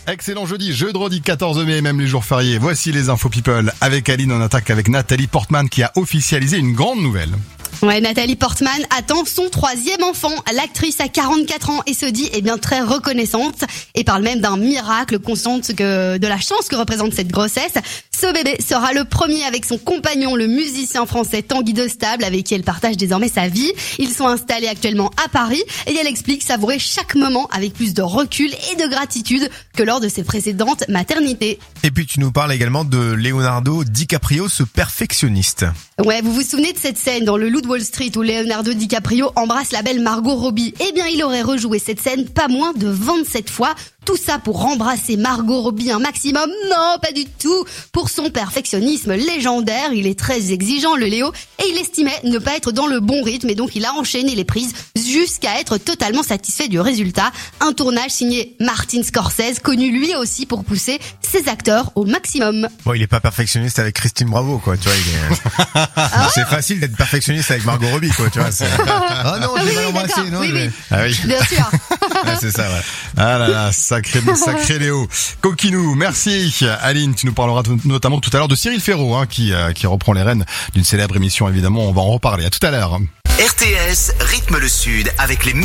Excellent jeudi 14 mai, même les jours fériés. Voici les infos people. Avec Aline, on attaque avec Nathalie Portman qui a officialisé une grande nouvelle. Ouais, Nathalie Portman attend son 3e enfant. L'actrice a 44 ans et se dit très reconnaissante et parle même d'un miracle, consciente de la chance que représente cette grossesse. Ce bébé sera le premier avec son compagnon, le musicien français Tanguy Dostable, avec qui elle partage désormais sa vie. Ils sont installés actuellement à Paris et elle explique savourer chaque moment avec plus de recul et de gratitude que lors de ses précédentes maternités. Et puis tu nous parles également de Leonardo DiCaprio, ce perfectionniste. Ouais, vous vous souvenez de cette scène dans Le Loup de Wall Street où Leonardo DiCaprio embrasse la belle Margot Robbie? Il aurait rejoué cette scène pas moins de 27 fois. Tout ça pour embrasser Margot Robbie un maximum? Non, pas du tout. Pour son perfectionnisme légendaire, il est très exigeant, le Léo, et il estimait ne pas être dans le bon rythme et donc il a enchaîné les prises jusqu'à être totalement satisfait du résultat. Un tournage signé Martin Scorsese, connu lui aussi pour pousser ses acteurs au maximum. Bon, il est pas perfectionniste avec Christine Bravo, quoi, tu vois, c'est facile d'être perfectionniste avec Margot Robbie, quoi, tu vois, ah non, j'ai mal embrassé, non, oui. Ah oui. Bien sûr. Ouais, c'est ça, ouais. Ah là là, sacré Léo. Coquinou, merci. Aline, tu nous parleras notamment tout à l'heure de Cyril Ferraud, qui reprend les rênes d'une célèbre émission, évidemment, on va en reparler. À tout à l'heure. RTS rythme le Sud avec les